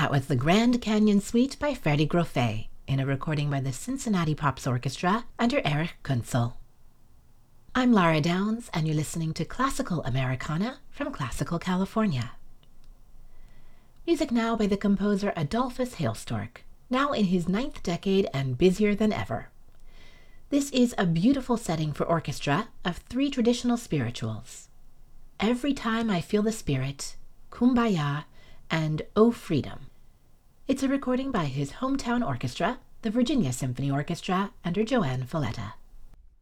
That was the Grand Canyon Suite by Freddie Groffet in a recording by the Cincinnati Pops Orchestra under Erich Kunzel. I'm Lara Downs, and you're listening to Classical Americana from Classical California. Music now by the composer Adolphus Hailstork, now in his 9th decade and busier than ever. This is a beautiful setting for orchestra of 3 traditional spirituals: Every Time I Feel the Spirit, Kumbaya, and O Freedom. It's a recording by his hometown orchestra, the Virginia Symphony Orchestra, under Joanne Falletta.